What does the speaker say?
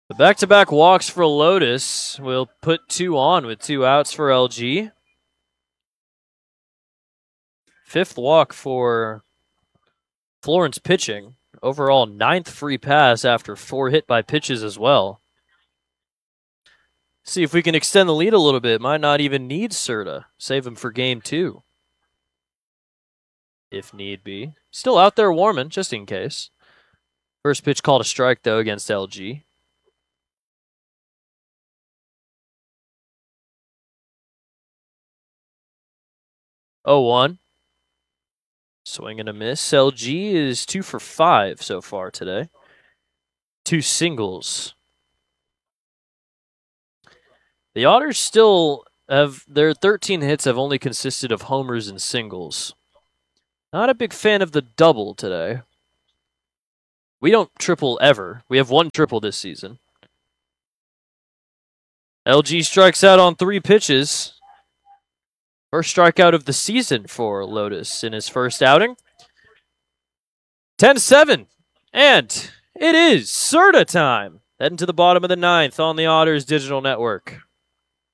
The back-to-back walks for Lotus will put 2 on with 2 outs for LG. Fifth walk for Florence pitching. Overall, 9th free pass after 4 hit by pitches as well. See if we can extend the lead a little bit. Might not even need Serta. Save him for game 2. If need be. Still out there warming, just in case. First pitch called a strike, though, against LG. Oh, 1. Swing and a miss. LG is 2 for 5 so far today. 2 singles. The Otters still have their 13 hits have only consisted of homers and singles. Not a big fan of the double today. We don't triple ever. We have 1 triple this season. LG strikes out on 3 pitches. First strikeout of the season for Lotus in his first outing. 10-7. And it is Serta time. Heading to the bottom of the 9th on the Otters Digital Network.